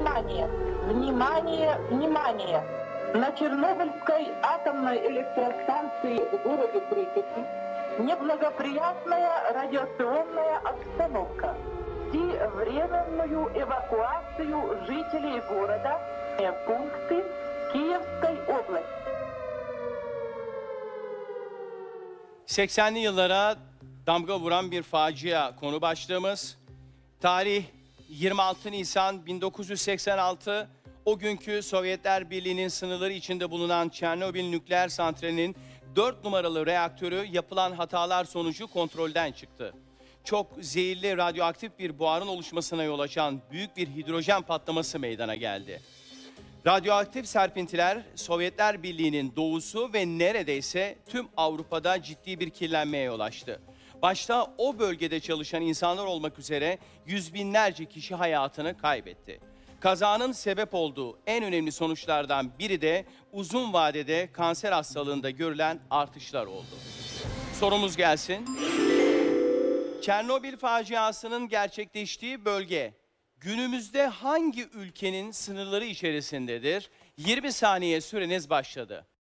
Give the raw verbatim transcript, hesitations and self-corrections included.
Внимание! Внимание! Внимание! На Чернобыльской атомной электростанции в городе Припяти неблагоприятная радиационная обстановка. И временную эвакуацию жителей города в пункты Киевской области. seksenli yıllara damga vuran bir facia konu başlığımız. Tarih yirmi altı Nisan bin dokuz yüz seksen altı, o günkü Sovyetler Birliği'nin sınırları içinde bulunan Çernobil nükleer santralinin dört numaralı reaktörü yapılan hatalar sonucu kontrolden çıktı. Çok zehirli radyoaktif bir buharın oluşmasına yol açan büyük bir hidrojen patlaması meydana geldi. Radyoaktif serpintiler Sovyetler Birliği'nin doğusu ve neredeyse tüm Avrupa'da ciddi bir kirlenmeye yol açtı. Başta o bölgede çalışan insanlar olmak üzere yüz binlerce kişi hayatını kaybetti. Kazanın sebep olduğu en önemli sonuçlardan biri de uzun vadede kanser hastalığında görülen artışlar oldu. Sorumuz gelsin. Çernobil faciasının gerçekleştiği bölge günümüzde hangi ülkenin sınırları içerisindedir? yirmi saniye süreniz başladı.